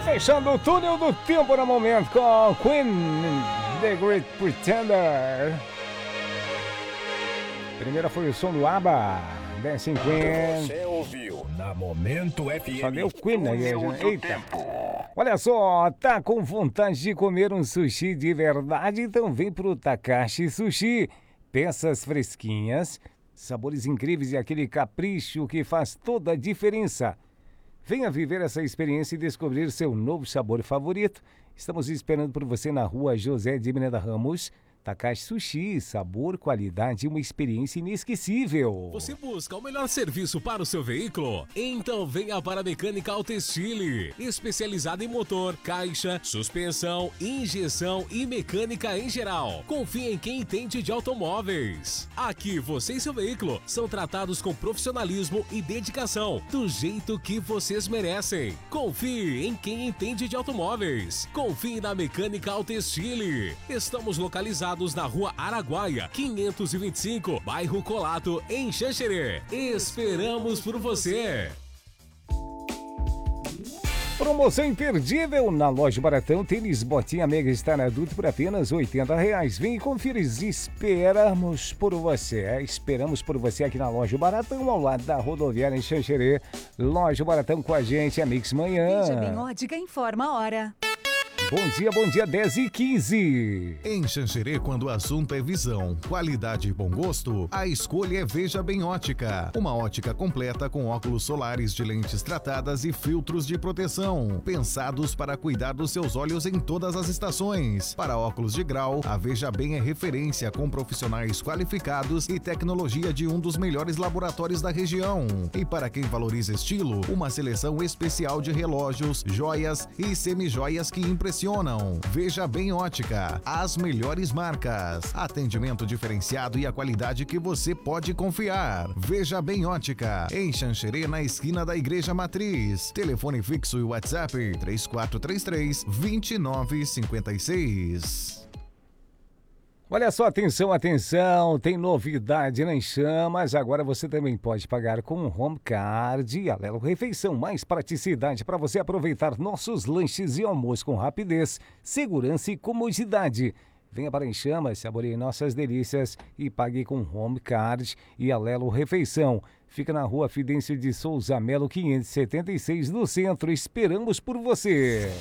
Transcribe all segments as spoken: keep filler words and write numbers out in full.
Fechando o túnel do tempo no momento com Queen, The Great Pretender. Primeira foi o som do ABBA, Dancing Queen. Você ouviu na Momento F M. Só deu Queen na igreja. Eita. Olha só, tá com vontade de comer um sushi de verdade? Então vem pro Takashi Sushi. Peças fresquinhas, sabores incríveis e aquele capricho que faz toda a diferença. Venha viver essa experiência e descobrir seu novo sabor favorito. Estamos esperando por você na rua José de Miranda Ramos. Takashi Sushi, sabor, qualidade e uma experiência inesquecível. Você busca o melhor serviço para o seu veículo? Então venha para a Mecânica Autoestile, especializada em motor, caixa, suspensão, injeção e mecânica em geral. Confie em quem entende de automóveis. Aqui você e seu veículo são tratados com profissionalismo e dedicação, do jeito que vocês merecem. Confie em quem entende de automóveis. Confie na Mecânica Autoestile. Estamos localizados na Rua Araguaia, quinhentos e vinte e cinco, bairro Colato, em Xanxerê. Esperamos por você! Promoção imperdível na Loja Baratão. Tênis Botinha Mega Star adulto por apenas oitenta reais. Vem conferir. Esperamos por você. Esperamos por você aqui na Loja Baratão, ao lado da rodoviária em Xanxerê. Loja Baratão com a gente, a Mix Manhã. Veja bem, Ótica informa a hora. Bom dia, bom dia, dez e quinze. Em Xanxerê, quando o assunto é visão, qualidade e bom gosto, a escolha é Veja Bem Ótica. Uma ótica completa com óculos solares de lentes tratadas e filtros de proteção, pensados para cuidar dos seus olhos em todas as estações. Para óculos de grau, a Veja Bem é referência com profissionais qualificados e tecnologia de um dos melhores laboratórios da região. E para quem valoriza estilo, uma seleção especial de relógios, joias e semijoias que impressionam. Veja Bem Ótica, as melhores marcas, atendimento diferenciado e a qualidade que você pode confiar. Veja Bem Ótica, em Xanxerê, na esquina da Igreja Matriz. Telefone fixo e WhatsApp três quatro três três, dois nove cinco seis. Olha só, atenção, atenção, tem novidade nas chamas. Agora você também pode pagar com o Home Card e Alelo Refeição. Mais praticidade para você aproveitar nossos lanches e almoço com rapidez, segurança e comodidade. Venha para Enchamas, saboreie nossas delícias e pague com Home Card e Alelo Refeição. Fica na rua Fidêncio de Souza Melo, quinhentos e setenta e seis, no centro. Esperamos por você.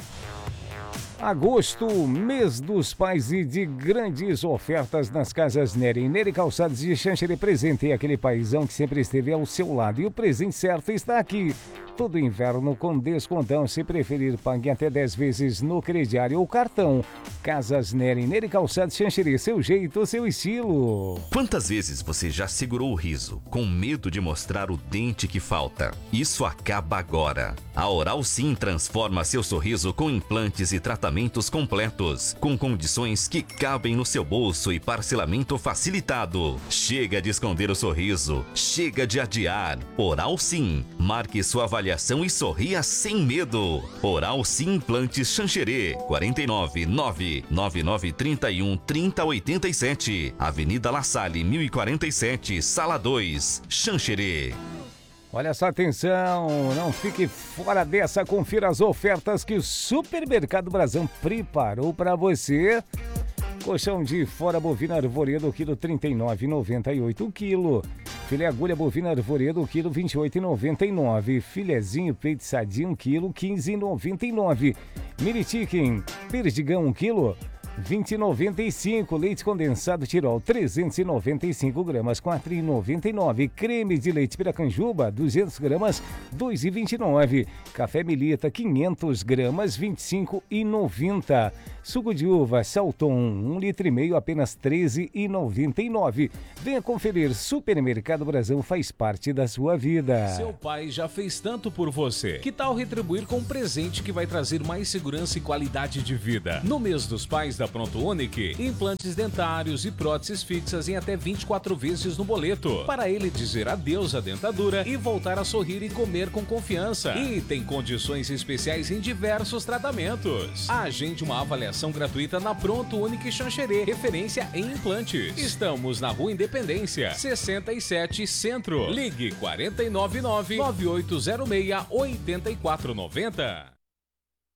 Agosto, mês dos pais e de grandes ofertas nas casas Nery. Nery Calçados de Xanxerê presente, aquele paizão que sempre esteve ao seu lado. E o presente certo está aqui. Todo inverno com descontão. Se preferir, pague até dez vezes no crediário ou cartão. Casas Nery, Nery Calçados de Xanxerê. Seu jeito, seu estilo. Quantas vezes você já segurou o riso com medo de mostrar o dente que falta? Isso acaba agora. A Oral Sim transforma seu sorriso com implantes e tratamentos completos, com condições que cabem no seu bolso e parcelamento facilitado. Chega de esconder o sorriso, chega de adiar. Oral Sim, marque sua avaliação e sorria sem medo. Oral Sim Implantes Xanxerê, quarenta e nove, nove nove nove, trinta e um, trinta, oitenta e sete, Avenida La Salle, mil e quarenta e sete, Sala dois, Xanxerê. Olha só, atenção, não fique fora dessa, confira as ofertas que o Supermercado Brasão preparou para você. Colchão de fora bovina arvoredo, quilo trinta e nove reais e noventa e oito centavos o quilo. Filé agulha bovina arvoredo, quilo vinte e oito reais e noventa e nove centavos. Filezinho peito sadio, quilo quinze reais e noventa e nove centavos. Mini chicken, perdigão, um quilo vinte e noventa e cinco. Leite condensado Tirol, trezentos e noventa e cinco gramas, quatro e noventa e nove. Creme de leite Piracanjuba, duzentos gramas, dois e vinte e nove. Café Milita, quinhentos gramas, vinte e cinco e noventa. Suco de uva Salton, um litro e meio, apenas treze e noventa e nove. Venha conferir. Supermercado Brasão faz parte da sua vida. Seu pai já fez tanto por você. Que tal retribuir com um presente que vai trazer mais segurança e qualidade de vida? No mês dos pais da Pronto Unique, implantes dentários e próteses fixas em até vinte e quatro vezes no boleto, para ele dizer adeus à dentadura e voltar a sorrir e comer com confiança. E tem condições especiais em diversos tratamentos. Agende uma avaliação gratuita na Pronto Unique Xanxerê, referência em implantes. Estamos na Rua Independência, sessenta e sete, Centro. Ligue quatro nove nove, nove oito zero seis, oito quatro nove zero.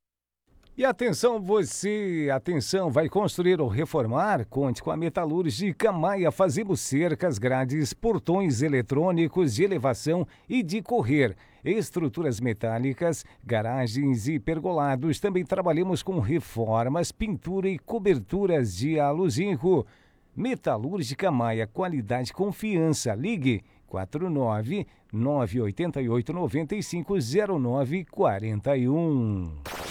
E atenção você, atenção, vai construir ou reformar? Conte com a Metalúrgica Maia. Fazemos cercas, grades, portões eletrônicos de elevação e de correr, estruturas metálicas, garagens e pergolados. Também trabalhamos com reformas, pintura e coberturas de aluzinco. Metalúrgica Maia, qualidade, confiança. Ligue quatro nove nove oito oito nove cinco zero nove quatro um.